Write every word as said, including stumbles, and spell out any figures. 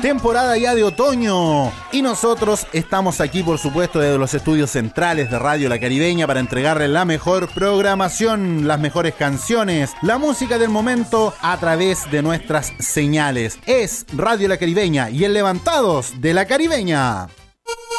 temporada ya de otoño. Y nosotros estamos aquí, por supuesto, desde los estudios centrales de Radio La Caribeña para entregarles la mejor programación, las mejores canciones, la música del momento a través de nuestras señales. Es Radio La Caribeña y el Levantados de La Caribeña.